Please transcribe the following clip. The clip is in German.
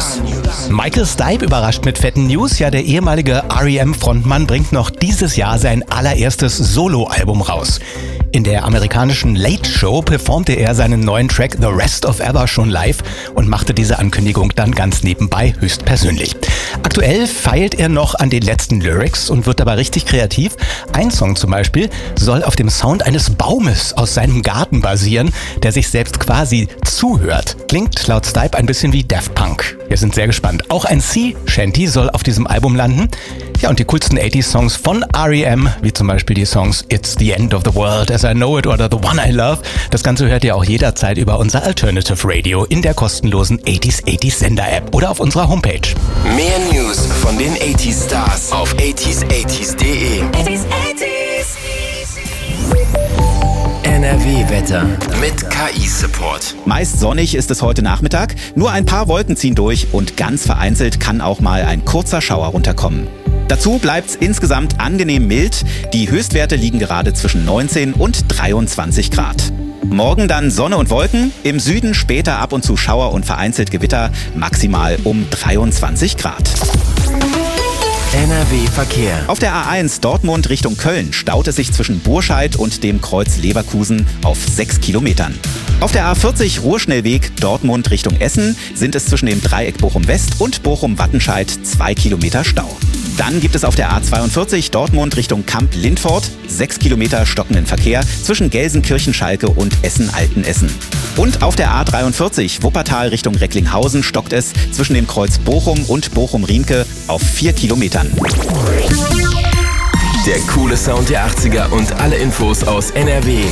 News. Michael Stipe überrascht mit fetten News. Ja, der ehemalige R.E.M.-Frontmann bringt noch dieses Jahr sein allererstes Soloalbum raus. In der amerikanischen Late Show performte er seinen neuen Track The Rest of Ever schon live und machte diese Ankündigung dann ganz nebenbei höchstpersönlich. Aktuell feilt er noch an den letzten Lyrics und wird dabei richtig kreativ. Ein Song zum Beispiel soll auf dem Sound eines Baumes aus seinem Garten basieren, der sich selbst quasi zuhört. Klingt laut Stipe ein bisschen wie Daft Punk. Wir sind sehr gespannt. Auch ein Sea Shanty soll auf diesem Album landen. Ja, und die coolsten 80s-Songs von R.E.M., wie zum Beispiel die Songs It's the End of the World, As I Know It oder The One I Love. Das Ganze hört ihr auch jederzeit über unser Alternative Radio in der kostenlosen 80s Sender-App oder auf unserer Homepage. Mehr News von den 80s Stars auf 80s80s.de. 80s. NRW-Wetter mit KI-Support. Meist sonnig ist es heute Nachmittag, nur ein paar Wolken ziehen durch und ganz vereinzelt kann auch mal ein kurzer Schauer runterkommen. Dazu bleibt's insgesamt angenehm mild. Die Höchstwerte liegen gerade zwischen 19 und 23 Grad. Morgen dann Sonne und Wolken, im Süden später ab und zu Schauer und vereinzelt Gewitter, maximal um 23 Grad. NRW-Verkehr. Auf der A1 Dortmund Richtung Köln staut es sich zwischen Burscheid und dem Kreuz Leverkusen auf 6 Kilometern. Auf der A40 Ruhrschnellweg Dortmund Richtung Essen sind es zwischen dem Dreieck Bochum-West und Bochum-Wattenscheid 2 Kilometer Stau. Dann gibt es auf der A42 Dortmund Richtung Kamp-Lindfort 6 Kilometer stockenden Verkehr zwischen Gelsenkirchen-Schalke und Essen-Altenessen. Und auf der A43 Wuppertal Richtung Recklinghausen stockt es zwischen dem Kreuz Bochum und Bochum-Riemke auf 4 Kilometern. Der coole Sound der 80er und alle Infos aus NRW